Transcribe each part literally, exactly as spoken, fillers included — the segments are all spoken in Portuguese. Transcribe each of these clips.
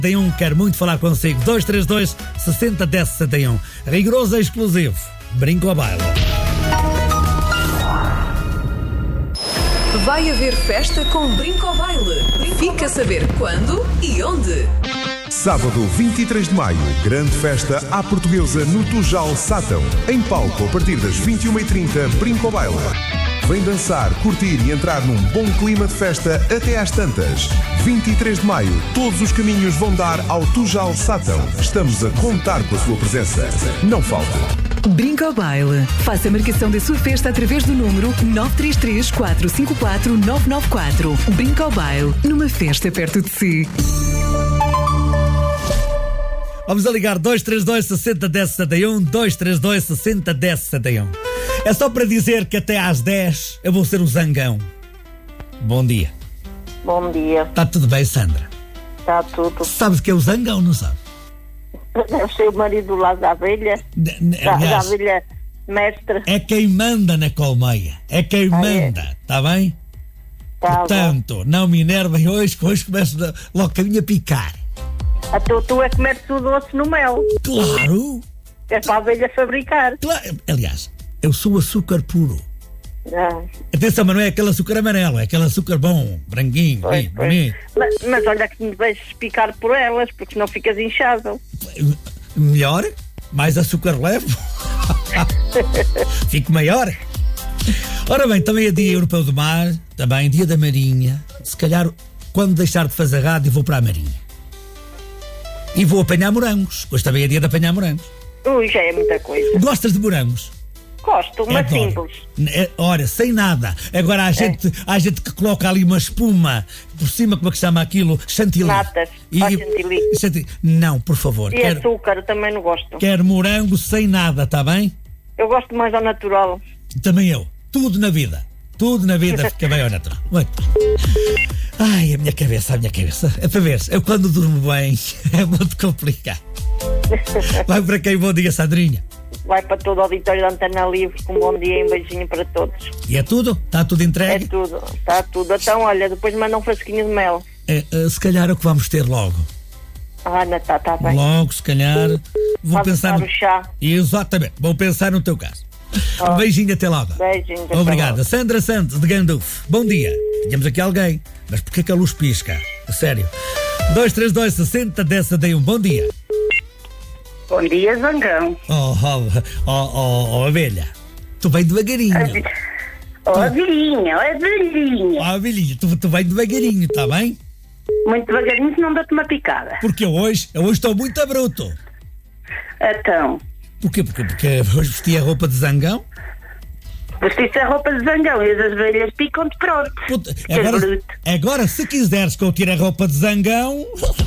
Tem um, quero muito falar consigo. dois três dois, seis zero, um zero sessenta e um. Rigoroso e exclusivo. Brinco ao baile. Vai haver festa com Brinco ao Baile. Fica a saber quando e onde. Sábado vinte e três de maio, grande festa à portuguesa no Tujal Sátão. Em palco, a partir das vinte e uma e trinta, Brinco ao Baile. Vem dançar, curtir e entrar num bom clima de festa até às tantas. vinte e três de maio, todos os caminhos vão dar ao Tujal Sátão. Estamos a contar com a sua presença. Não falte. Brinco ao Baile. Faça a marcação da sua festa através do número nove três três, quatro cinco quatro, nove nove quatro. Brinco ao Baile, numa festa perto de si. Vamos a ligar dois três dois, seis zero, um zero sessenta e um, dois três dois, seis zero, um zero sessenta e um. É só para dizer que até às dez eu vou ser o Zangão. Bom dia. Bom dia. Está tudo bem, Sandra? Está tudo. Sabes que é o Zangão, não sabe? Deve ser o marido lá da abelha. De, de, da, aliás, da abelha mestra. É quem manda na colmeia. É quem ah, manda, está é? bem? Tá Portanto, bom. Não me enervem hoje, que hoje começo logo a minha a picar. A tu, tu é comer tudo doce no mel. Claro. É para a abelha fabricar. Claro. Aliás, eu sou açúcar puro. Ah. Atenção, mas não é aquele açúcar amarelo, é aquele açúcar bom, branquinho, Pois, bem, pois. bonito. Mas, mas olha que me deixes picar por elas, porque senão ficas inchado. Melhor, mais açúcar levo. Fico maior. Ora bem, também é Dia Europeu do Mar, também Dia da Marinha. Se calhar, quando deixar de fazer rádio, vou para a Marinha. E vou apanhar morangos. Hoje também é dia de apanhar morangos. Ui, já é muita coisa. Gostas de morangos? Gosto, mas Adoro. simples. É, ora, sem nada. Agora há gente, é. há gente que coloca ali uma espuma por cima, como é que se chama aquilo? Chantilly. Natas. E, ah, chantilly. chantilly. Não, por favor. E quero, açúcar, eu também não gosto. Quero morango sem nada, está bem? Eu gosto mais ao natural. Também eu. Tudo na vida. Tudo na vida fica bem ao natural. Muito. Ai, a minha cabeça, a minha cabeça. É para ver, eu quando durmo bem é muito complicado. Vai para quem? Bom dia, Sandrinha. Vai para todo o auditório da Antena Livre com um bom dia e um beijinho para todos. E é tudo? Está tudo entregue? É tudo, está tudo. Então, olha, depois manda um frasquinho de mel. É, uh, se calhar é o que vamos ter logo. Ah, não, está, está bem. Logo, se calhar. Vou Vai pensar no o chá. Exatamente, vou pensar no teu caso. Oh. Um beijinho até logo. Beijinho. Obrigada. Sandra Santos, de Gandulfo. Bom dia. Tínhamos aqui alguém. Mas porquê que a luz pisca? A sério. dois três dois, seis zero, um zero sessenta e um. Bom dia. Bom dia, Zangão. Oh, oh, oh, oh, oh abelha. Tu bem devagarinho. Oh, abelhinha, oh, abelhinha. Oh, abelhinha, tu, tu bem devagarinho, está bem? Muito devagarinho, senão dá-te uma picada. Porque eu hoje, eu hoje estou muito bruto. Então... Porquê? Porque, porque hoje vesti a roupa de Zangão? Vestiste a roupa de Zangão e as abelhas picam-te pronto. Puta, agora, agora, se quiseres que eu tire a roupa de Zangão...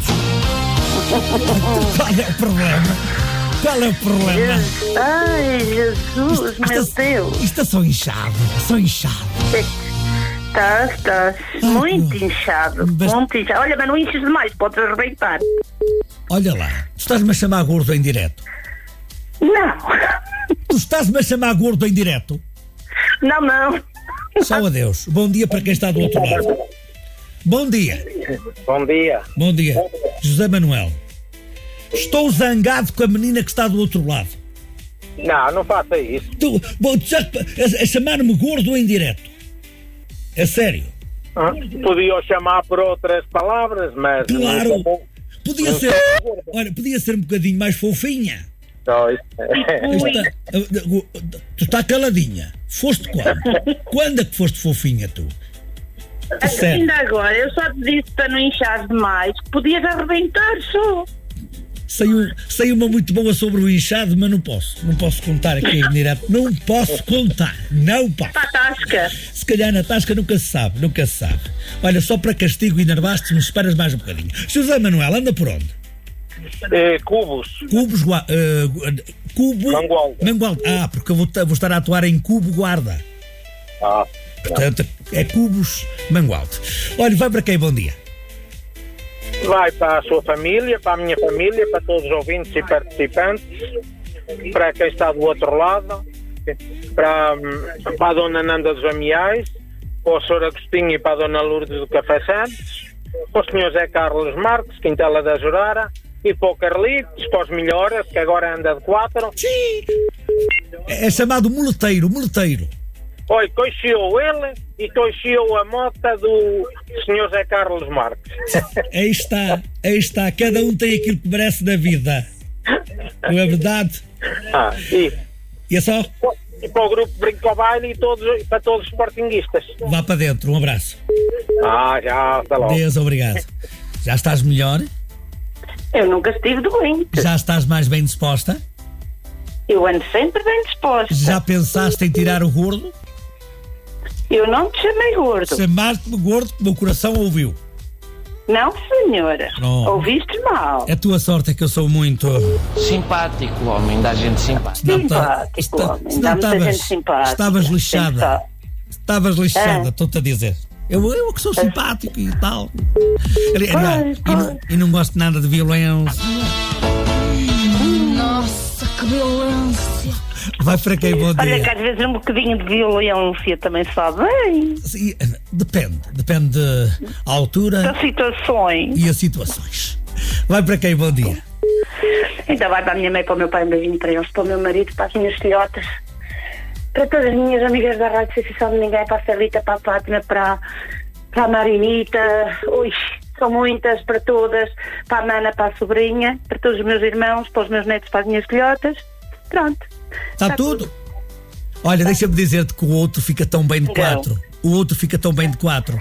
Qual é o problema? Qual é o problema? Ai, Jesus, isto, meu isto, Deus. Isto é só inchado, só inchado. Estás, estás muito pô. inchado, Mas... muito inchado. Olha, mas não inches demais, podes arrebentar. Olha lá, tu estás-me a chamar gordo em direto? Não. Tu estás-me a chamar gordo em direto? Não, não. Só adeus. Bom dia para quem está do outro lado. Bom dia. Bom dia. Bom dia. José Manuel. Estou zangado com a menina que está do outro lado. Não, não faça isso. Tu, bom, tu já, a, a chamar-me gordo em direto. É sério. Ah, podia chamar por outras palavras, mas... Claro. Não, podia não ser... Olha, podia ser um bocadinho mais fofinha. Não, isso... Está, tu está caladinha. Foste quando? Quando é que foste fofinha, tu? Sério? Ainda agora, eu só te disse para não inchar demais, que podias arrebentar só. Saiu, saiu uma muito boa sobre o inchado, mas não posso. Não posso contar aqui em direto. Não posso contar. Não posso. Para a tasca. Se calhar na tasca nunca se sabe. Nunca se sabe. Olha, só para castigo e enervaste-me, esperas mais um bocadinho. José Manuel, anda por onde? É, cubos. Cubos, uh, Cubo... Mangualda. Mangualda. Ah, porque eu vou, vou estar a atuar em Cubo Guarda. Ah. Portanto, é Cubos Mangualde. Olha, vai para quem? Bom dia. Vai para a sua família, para a minha família, para todos os ouvintes e participantes, para quem está do outro lado, para, para a Dona Nanda dos Amiais, para o senhor Agostinho e para a Dona Lourdes do Café Santos, para o senhor Zé Carlos Marques, Quintela da Jurara, e para o Carlitos, para os melhores, que agora anda de quatro. Sim. É chamado muleteiro, muleteiro. Oi, coixiou ele e coixiou a mota do senhor Zé Carlos Marques. Aí está, aí está. Cada um tem aquilo que merece na vida. Não é verdade? Ah, e, e é só? E para o grupo Brinco ao Baile e todos, para todos os sportinguistas. Vá para dentro, um abraço. Ah, já, está logo. Deus, obrigado. Já estás melhor? Eu nunca estive doente. Já estás mais bem disposta? Eu ando sempre bem disposta. Já pensaste em tirar o gordo? Eu não te chamei gordo. Chamaste-me gordo que o meu coração ouviu. Não, senhora. Pronto. Ouviste mal. A tua sorte é que eu sou muito... Simpático, homem, da gente simpática. Simpático, Está- homem. se Dá não muita estavas- gente simpática. Estavas lixada. Só. Estavas lixada, Ah. estou-te a dizer. Eu, eu que sou simpático e tal. Ali- Pois, aliás, e, não, e não gosto nada de violência. Nossa, que violência. Vai para quem, bom Olha que dia. às vezes um bocadinho de violência também sabe bem. Sim, depende, depende da altura Das situações. e as situações. Vai para quem, bom dia. Então vai para a minha mãe, para o meu pai, um beijinho para eles, para o meu marido, para as minhas filhotas, para todas as minhas amigas da Rádio Sensação de Ninguém, para a Celita, para a Fátima, para, para a Marinita, ui, são muitas, para todas, para a Mana, para a sobrinha, para todos os meus irmãos, para os meus netos, para as minhas filhotas. Pronto. Está tudo? Olha, deixa-me dizer-te que o outro fica tão bem de Não. quatro. O outro fica tão bem de quatro.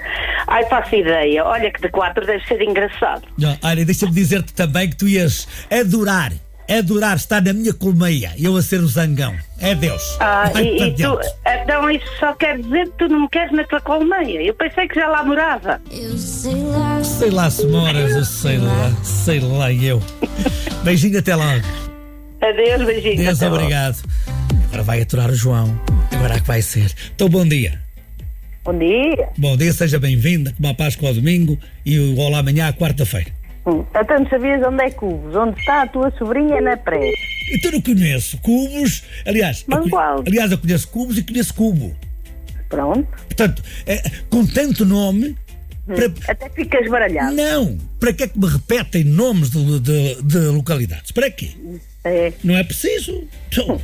Ai, faço ideia. Olha que de quatro deve ser engraçado. Não, olha, deixa-me dizer-te também que tu ias adorar, adorar estar na minha colmeia, eu a ser o zangão. É Deus. Ah, Vai e, para e tu, dentro. então isso só quer dizer que tu não me queres na tua colmeia. Eu pensei que já lá morava. Eu sei lá. Sei lá se moras, eu sei lá, sei lá eu. Beijinho, até logo. Adeus, beijinhos. Deus, até logo. obrigado. Agora vai aturar o João. Agora é que vai ser. Então, bom dia. Bom dia. Bom dia, seja bem-vinda. Como a Páscoa ao domingo e o Olá amanhã à quarta-feira. Hum. Então não sabias onde é Cubos? Onde está a tua sobrinha na pré? Então eu conheço Cubos. Aliás, eu, Mas qual? aliás, eu conheço Cubos e conheço Cubo. Pronto. Portanto, é, com tanto nome. Para... Até ficas baralhado. Não! Para que é que me repetem nomes de, de, de localidades? Para quê? É. Não é preciso. Então,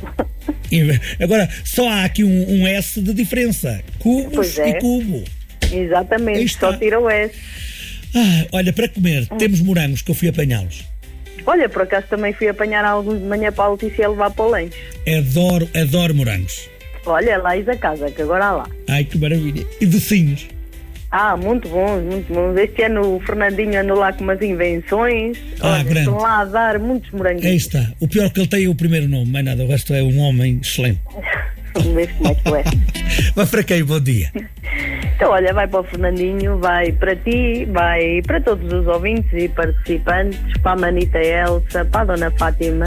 e agora, só há aqui um, um S de diferença. Cubos Pois é. e Cubo. Aí Exatamente. está. Só tira o S. Ah, olha, para comer, Hum. temos morangos que eu fui apanhá-los. Olha, por acaso também fui apanhar alguns de manhã para a Letícia levar para o lanche. Adoro, adoro morangos. Olha, lá is a casa, que agora há lá. Ai, que maravilha. E docinhos. Ah, muito bons, muito bons. Este ano o Fernandinho andou lá com umas invenções. Ah, Olha, grande. estão lá a dar muitos Aí moranguinhos. está. O pior que ele tem é o primeiro nome, mais nada. O resto é um homem excelente. Vamos ver como é que é. Mas para quem? Bom dia. Então, olha, vai para o Fernandinho, vai para ti, vai para todos os ouvintes e participantes, para a Manita Elsa, para a Dona Fátima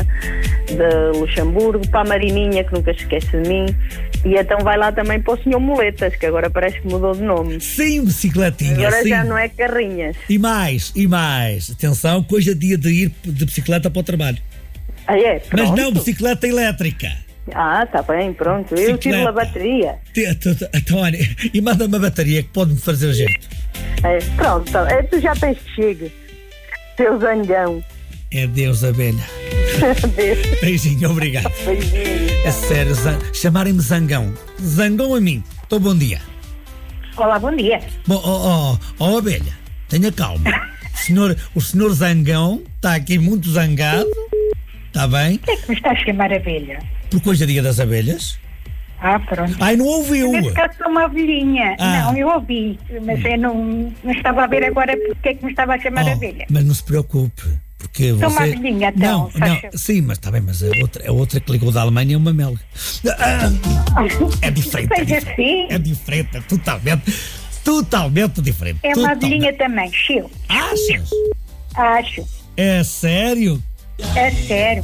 de Luxemburgo, para a Marininha, que nunca se esquece de mim, e então vai lá também para o senhor Muletas, que agora parece que mudou de nome. Sim, bicicletinha. Agora sim. já não é Carrinhas. E mais, e mais. Atenção, que hoje é dia de ir de bicicleta para o trabalho. Ah, é? Mas Pronto. não bicicleta elétrica. Ah, está bem, pronto. Eu tiro Bicicleta. a bateria. Te- te- te- Então, olha, e manda-me a bateria que pode-me fazer jeito. É, pronto, tá. É, tu já tens que chegue. Seu zangão. É Deus, abelha. Deus. Beijinho, obrigado. Beijinho. É sério, zan- chamarem-me zangão. Zangão a mim. Então, bom dia. Olá, bom dia. Bom, ó, ó, ó, abelha, tenha calma. O senhor, o senhor zangão está aqui muito zangado. Está bem? Por que é que me está a chamar abelha? Porque hoje é dia das abelhas. Ah, pronto. Ai, não ouviu? Nesse caso sou uma abelhinha. Ah. Não, eu ouvi, mas eu não, não estava a ver agora porque é que me estava a chamar Oh, abelha. mas não se preocupe. Porque Sou você... uma abelhinha, então, Não, faz não, favor. sim, mas está bem, mas a outra, a outra que ligou da Alemanha é uma melga. Ah, é diferente. É Seja diferente, assim. é diferente, é totalmente, totalmente diferente. É uma totalmente. abelhinha também, chiu. Achas? Acho. É sério? É sério.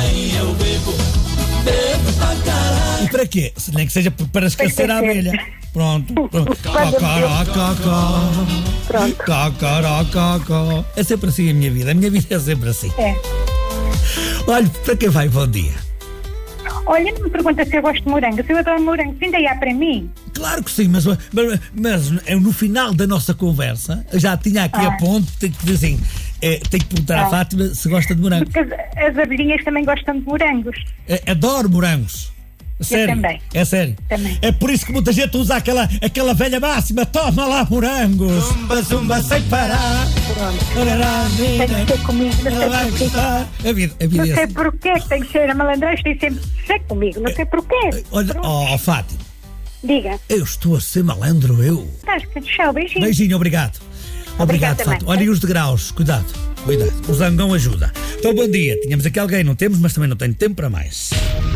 E para quê? Se nem que seja para esquecer a abelha. Pronto. Pronto. Cocorococó. Pronto. Cocorococó. É sempre assim a minha vida. A minha vida é sempre assim. É. Olha, para quem vai, bom dia. Olha, não me pergunta se eu gosto de morango. Se eu adoro morango, ainda há para mim. claro que sim, mas, mas, mas no final da nossa conversa já tinha aqui Ah. a ponto de que dizem, é, tenho que perguntar Ah. à Fátima se gosta de morangos. Porque as, as abelhinhas também gostam de morangos. É, adoro morangos. Sério, também. é sério. Também. É por isso que muita gente usa aquela, aquela velha máxima: toma lá morangos, zumba, zumba sem parar. Tem que ser comigo, não sei porquê. A vida, a vida Não é sei assim. porquê que tem que ser a malandragem, tem sempre que ser comigo, não sei porquê. Olha, Pronto. ó Fátima, Diga. eu estou a ser malandro, eu. Estás que tchau, beijinho. Beijinho, obrigado. Obrigado, Obrigada Fátima. também. Olhem os degraus, cuidado, cuidado. O zangão ajuda. Então, bom dia. Tínhamos aqui alguém, não temos, mas também não tenho tempo para mais.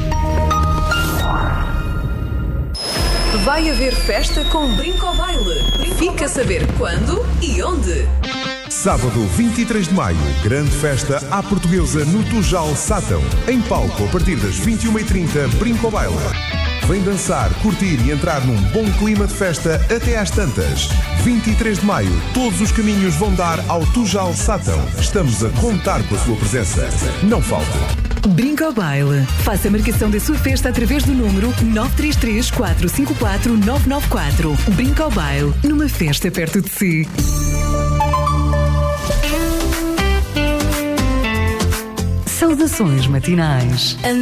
Vai haver festa com Brinco ao Baile. Fica a saber quando e onde. Sábado vinte e três de maio, grande festa à portuguesa no Tujal Sátão. Em palco, a partir das vinte e uma e trinta, Brinco ao Baile. Vem dançar, curtir e entrar num bom clima de festa até às tantas. vinte e três de maio, todos os caminhos vão dar ao Tujal Sátão. Estamos a contar com a sua presença. Não falte. Brinco ao Baile. Faça a marcação da sua festa através do número nove três três, quatro cinco quatro, nove nove quatro. Brinco ao Baile, numa festa perto de si. Saudações matinais.